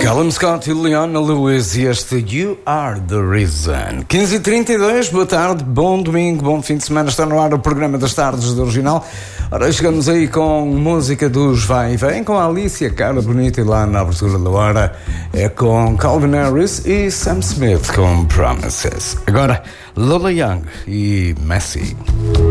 Callum Scott e Leona Lewis e este You Are The Reason. 15h32, boa tarde, bom domingo, bom fim de semana. Está no ar o programa das tardes do Original. Ora, chegamos aí com música dos Vai e Vem, com a Alicia, Cara Bonita, e lá na abertura da hora é com Calvin Harris e Sam Smith com Promises. Agora, Lola Young e Messi.